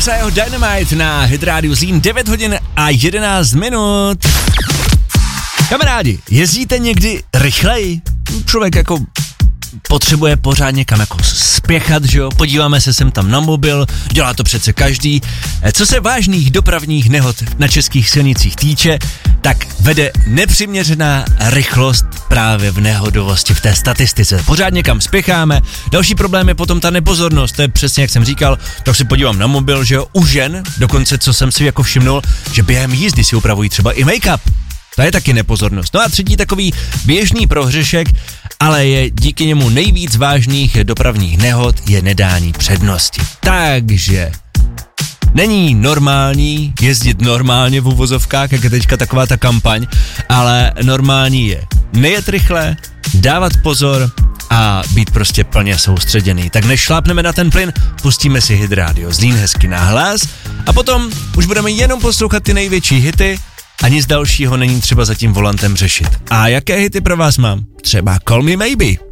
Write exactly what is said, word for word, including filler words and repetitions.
Travis a jeho Dynamite na Hit Radio Zlín, devět hodin a jedenáct minut. Kamarádi, jezdíte někdy rychleji? Člověk jako potřebuje pořád někam jako spěchat, že jo? Podíváme se sem tam na mobil, dělá to přece každý. Co se vážných dopravních nehod na českých silnicích týče, tak vede nepřiměřená rychlost právě v nehodovosti, v té statistice. Pořád někam spěcháme. Další problém je potom ta nepozornost, to je přesně jak jsem říkal, tak si podívám na mobil, že jo? U žen, dokonce co jsem si jako všimnul, že během jízdy si upravují třeba i make-up. To je taky nepozornost. No a třetí takový běžný prohřešek, ale je díky němu nejvíc vážných dopravních nehod, je nedání přednosti. Takže není normální jezdit normálně v uvozovkách, jak je teďka taková ta kampaň, ale normální je nejet rychle, dávat pozor a být prostě plně soustředěný. Tak než šlápneme na ten plyn, pustíme si Hit Radio Zlín hezky na hlas a potom už budeme jenom poslouchat ty největší hity a nic dalšího není třeba za tím volantem řešit. A jaké hity pro vás mám? Třeba Call Me Maybe.